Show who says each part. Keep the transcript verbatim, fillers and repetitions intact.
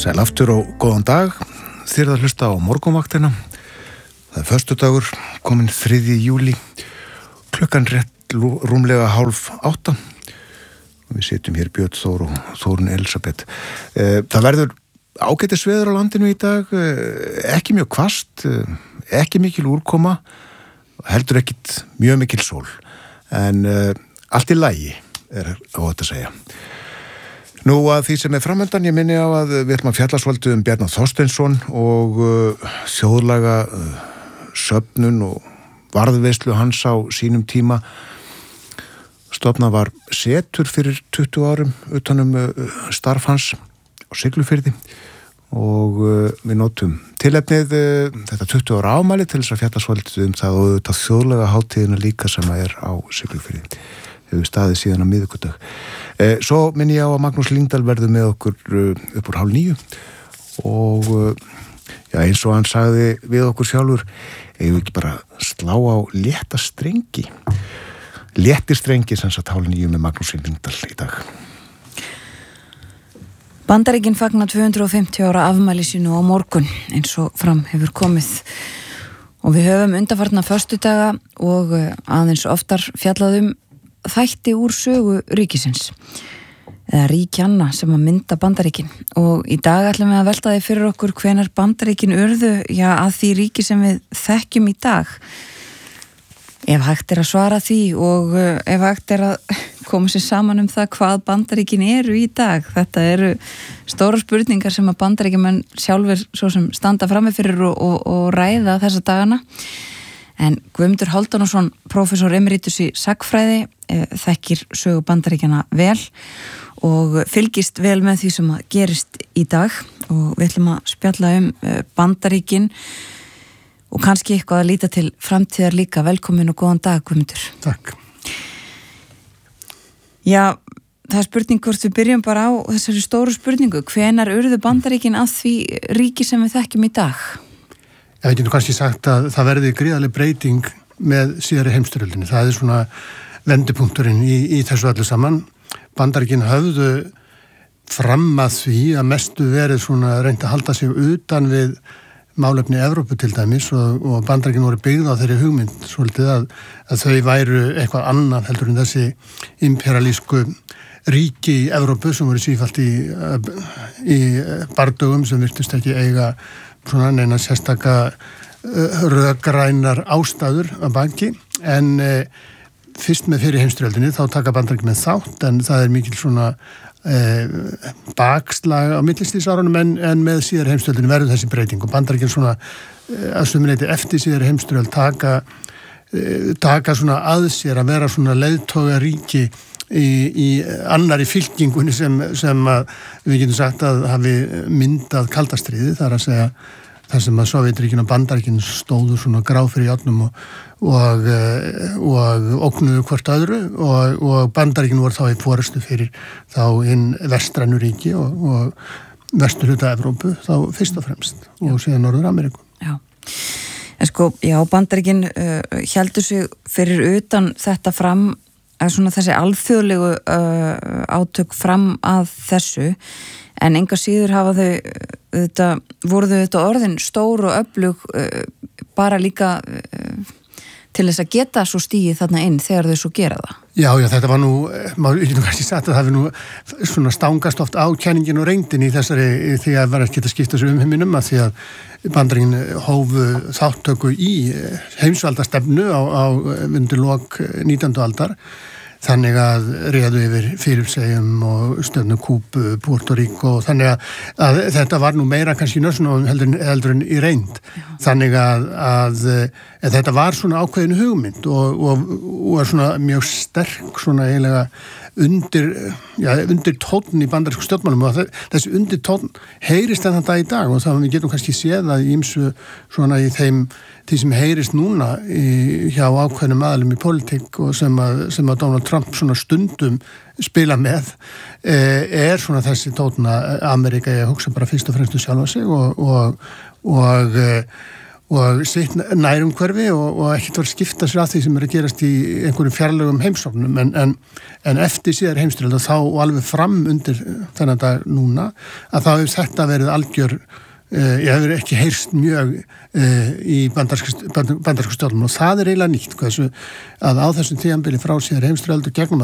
Speaker 1: Sæl aftur og góðan dag. Þið eruð að hlusta á morgunvaktina. Það er föstudagur, kominn þriðji júlí. Klukkan rétt rúmlega hálf átta. Og við sitjum hér Björn Þór og Þórunn Elisabeth. Það verður ágætis veður á landinu í dag. Ekki mjög hvasst, ekki mikil úrkoma, heldur ekkit mjög mikil sól. En allt í lagi er á þetta að segja. Nú að því sem er framöndan, ég minni á að við ætlum að fjalla svolítið um Bjarna Þorsteinsson og uh, þjóðlaga uh, söfnun og varðveislu hans á sínum tíma. Stofnað var setur fyrir tuttugu árum utanum uh, starf hans á Siglufirði og uh, við notum tilefnið uh, þetta tuttugu ára afmæli til þess að fjalla svolítið um það og þetta þjóðlaga hátíðina líka sem er á Siglufirði. Hefur staðið síðan á miðvikudag. Eh, svo minni ég á að Magnús Lyngdal verður með okkur uh, upp úr hálf níu og uh, já, eins og hann sagði við okkur sjálfur, eigum við ekki bara slá á létta strengi. Léttir strengi sem sagt hálf níu með Magnús Lyngdal í dag.
Speaker 2: Bandaríkin fagna tvö hundruð og fimmtíu ára afmæli sínu á morgun eins og fram hefur komið. Og við höfum undanfarna föstudaga og aðeins oftar fjallaðum þætti úr sögu ríkisins eða ríkjanna sem að mynda Bandaríkin og í dag ætlum við að velta því fyrir okkur hvenær Bandaríkin urðu já, að því ríki sem við þekkjum í dag ef hægt er að svara því og ef hægt er að koma sér saman um það hvað Bandaríkin eru í dag. Þetta eru stóra spurningar sem að Bandaríkjumenn sjálfur svo sem standa frammi fyrir og, og, og ræða þessa dagana. En Guðmundur Hálfdanarson, prófessor emeritus í sagnfræði, þekkir sögu Bandaríkjanna vel og fylgist vel með því sem að gerist í dag og við ætlum að spjalla um Bandaríkin og kannski eitthvað að líta til framtíðar líka. Velkomin og góðan dag, Guðmundur.
Speaker 3: Takk.
Speaker 2: Já, það er spurning hvort við byrjum bara á þessari stóru spurningu. Hvenær urðu Bandaríkin að því ríki sem við þekkjum í dag?
Speaker 3: Ég getur kannski sagt að það verði gríðarleg breyting með síðari heimsstyrjöldinni. Það er svona vendipunkturinn í, í þessu öllu saman. Bandaríkin höfðu fram að því að mestu verið svona reynt að halda sig utan við málefni Evrópu til dæmis og, og Bandaríkin voru byggð á þeirri hugmynd svolítið að, að þau væru eitthvað annað heldur en þessi imperialísku ríki í Evrópu sem voru sífalt í, í bardögum sem virtust ekki eiga svona neina sérstaka uh, röggrænar ástæður að baki en uh, fyrst með fyrir heimsstyrjöldinni þá taka Bandaríkin með þátt en það er mikil svona uh, bakslag á millistríðsárunum en, en með síðar heimsstyrjöldinni verður þessi breyting og Bandaríkin svona uh, að sumuleyti eftir síðar heimsstyrjöld taka, uh, taka svona að sér að vera svona leiðtoga ríki í, í annari fylkingunni sem, sem að við getum sagt að hafi myndað kaldastríði, það er að segja þar sem að Sovétríkin og Bandaríkin stóðu svona grá fyrir járnum og, og, og ógnuðu hvort öðru og, og Bandaríkin voru þá í forystu fyrir þá hinn vestrænu ríki og, og vestur hluta Evrópu þá fyrst og fremst og síðan Norður Ameríku.
Speaker 2: Já, en sko, já, Bandaríkin uh, héldu sig fyrir utan þetta fram að svona þessi alþjóðlegu uh, átök fram að þessu en enga síður hafa þau þetta, voru þau þetta orðin stór og öflug uh, bara líka uh, til þess að geta svo stíið þarna inn þegar þau svo gera það.
Speaker 3: Já, já, þetta var nú, maður getur kannski sagt að það hefur nú svona stangast oft á kenningin og reyndin í þessari því að vera ekki að skipta þessu umheiminum að því að Bandaríkin hófu þáttöku í heimsvaldastefnu á, á undir lok nítjándu aldar þannig að réðu yfir fyrirsegjum og stöðnu Kúbu, Puerto Rico og þannig að, að þetta var nú meira kannski nössunum heldur, heldur en í reynd. Já. Þannig að, að, að þetta var svona ákveðinu hugmynd og, og, og er svona mjög sterk svona eiginlega undir, já, undir tónn í bandarísku stjórnmálum og þessi undir tónn heyrist enn þetta í dag og það við getum kannski séð að ímsu svona í þeim því sem heyrist núna í, hjá ákveðnum aðalum í pólitík og sem að, sem að Donald Trump svona stundum spila með er svona þessi tónn að Ameríka ég hugsa bara fyrst og fremst um sjálfa sig og, og, og og sitt nærumhverfi og, og ekkert var að skipta sér að því sem er að gerast í einhverjum fjarlægum heimsóknum en, en, en eftir síðar heimstyrjöld og þá og alveg fram undir þennan dag núna að þá hefur þetta verið algjör uh, ég hefur ekki heyrst mjög uh, í bandarsku stjórnum og það er eiginlega nýtt hversu, að á þessum tíðanbili frá síðar heimstyrjöld og gegnum